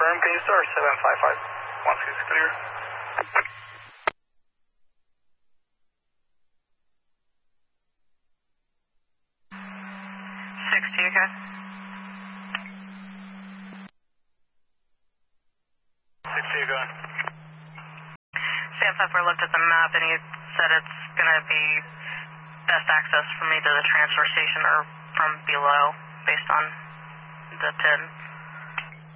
confirm, can you start 755? Once it's clear. 60, okay. 60, go ahead. Sam Pfeffer looked at the map and he said it's going to be best access for me to the transfer station or from below based on the 10.